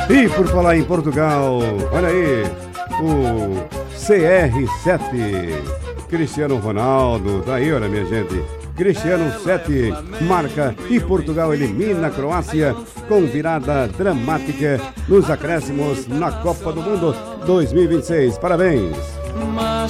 E por falar em Portugal, olha aí, o CR7, Cristiano Ronaldo, tá aí, olha minha gente. Cristiano 7 marca e Portugal elimina a Croácia com virada dramática nos acréscimos na Copa do Mundo 2026. Parabéns!